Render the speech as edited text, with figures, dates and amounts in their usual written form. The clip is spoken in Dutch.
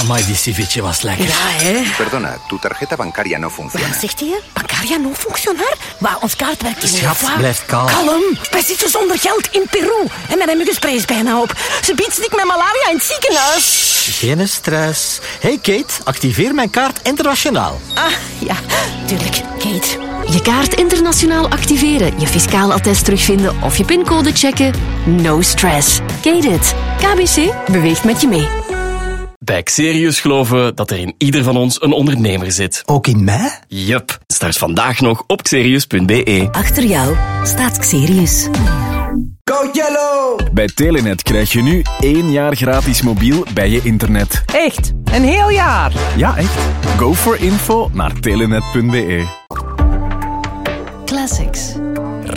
Amai, die ceviche was lekker. Ja, hè? Perdona, tu tarjeta bancaria no funciona. Wat zegt hij? Bancaria no functionar? Maar ons kaart werkt niet. Schat, blijf kalm. Kalm. Wij zitten zonder geld in Peru. En mijn muggenspray is bijna op. Ze biedt ik met malaria in het ziekenhuis. Geen stress. Hey Kate, activeer mijn kaart internationaal. Ah, ja, tuurlijk. Kate. Je kaart internationaal activeren, je fiscaal attest terugvinden of je pincode checken. No stress. Kate it. KBC beweegt met je mee. Bij Xerius geloven we dat er in ieder van ons een ondernemer zit. Ook in mij? Yup. Start vandaag nog op xerius.be. Achter jou staat Xerius. Go Yellow! Bij Telenet krijg je nu 1 jaar gratis mobiel bij je internet. Echt? Een heel jaar? Ja, echt. Go for info naar telenet.be. Classics.